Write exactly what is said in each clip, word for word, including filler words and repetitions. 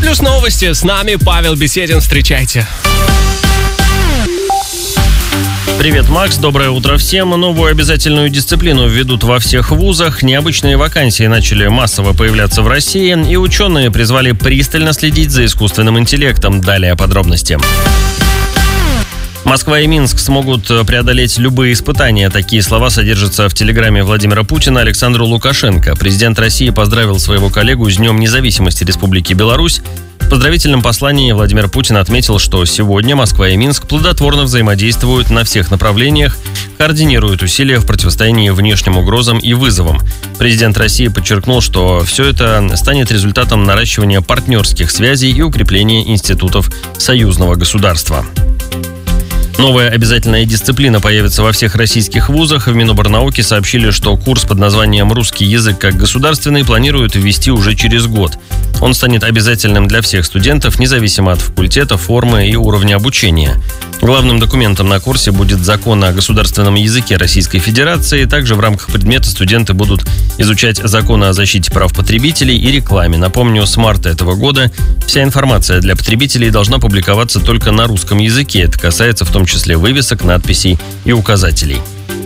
Плюс новости. С нами Павел Беседин. Встречайте. Привет, Макс. Доброе утро всем. Новую обязательную дисциплину введут во всех вузах. Необычные вакансии начали массово появляться в России, и ученые призвали пристально следить за искусственным интеллектом. Далее подробности. Москва и Минск смогут преодолеть любые испытания. Такие слова содержатся в телеграмме Владимира Путина Александру Лукашенко. Президент России поздравил своего коллегу с Днем независимости Республики Беларусь. В поздравительном послании Владимир Путин отметил, что сегодня Москва и Минск плодотворно взаимодействуют на всех направлениях, координируют усилия в противостоянии внешним угрозам и вызовам. Президент России подчеркнул, что все это станет результатом наращивания партнерских связей и укрепления институтов союзного государства. Новая обязательная дисциплина появится во всех российских вузах. В Миноборнауки сообщили, что курс под названием «Русский язык как государственный» планируют ввести уже через год. Он станет обязательным для всех студентов, независимо от факультета, формы и уровня обучения. Главным документом на курсе будет закон о государственном языке Российской Федерации. Также в рамках предмета студенты будут изучать закон о защите прав потребителей и рекламе. Напомню, с марта этого года вся информация для потребителей должна публиковаться только на русском языке. Это касается в том числе вывесок, надписей и указателей.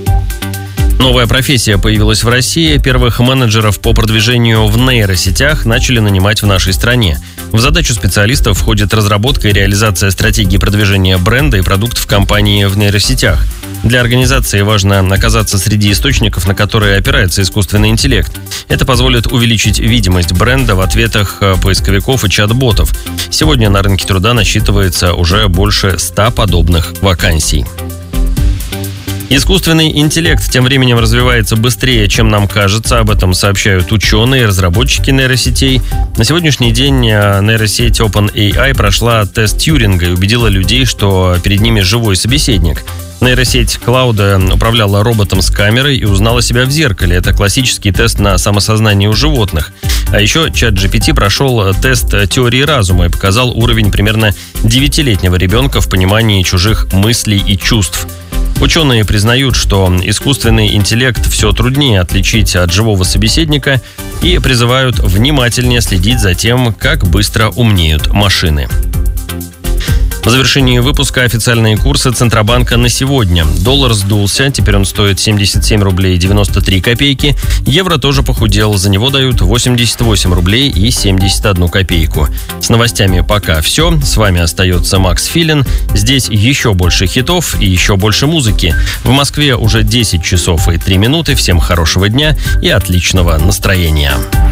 Новая профессия появилась в России. Первых менеджеров по продвижению в нейросетях начали нанимать в нашей стране. В задачу специалистов входит разработка и реализация стратегии продвижения бренда и продуктов компании в нейросетях. Для организации важно оказаться среди источников, на которые опирается искусственный интеллект. Это позволит увеличить видимость бренда в ответах поисковиков и чат-ботов. Сегодня на рынке труда насчитывается уже больше ста подобных вакансий. Искусственный интеллект тем временем развивается быстрее, чем нам кажется. Об этом сообщают ученые и разработчики нейросетей. На сегодняшний день нейросеть OpenAI прошла тест Тьюринга и убедила людей, что перед ними живой собеседник. Нейросеть Клауда управляла роботом с камерой и узнала себя в зеркале. Это классический тест на самосознание у животных. А еще ChatGPT прошел тест теории разума и показал уровень примерно девятилетнего ребенка в понимании чужих мыслей и чувств. Ученые признают, что искусственный интеллект все труднее отличить от живого собеседника и призывают внимательнее следить за тем, как быстро умнеют машины. В завершении выпуска официальные курсы Центробанка на сегодня. Доллар сдулся, теперь он стоит семьдесят семь рублей девяносто три копейки. Евро тоже похудел, за него дают восемьдесят восемь рублей и семьдесят одну копейку. С новостями пока все. С вами остается Макс Филин. Здесь еще больше хитов и еще больше музыки. В Москве уже десять часов и три минуты. Всем хорошего дня и отличного настроения.